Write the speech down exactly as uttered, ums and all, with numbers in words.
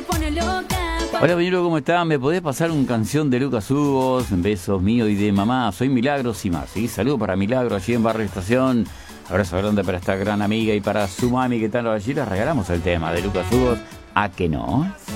pone loca. Hola, Viñuelo, ¿cómo estás? ¿Me podés pasar una canción de Lucas Hugos? Besos mío y de mamá. Soy Milagros y más. ¿Sí? Saludos para Milagro allí en Barrio Estación. Abrazo grande para esta gran amiga y para su mami que tal allí. Les regalamos el tema de Lucas Hugos. ¿A que no?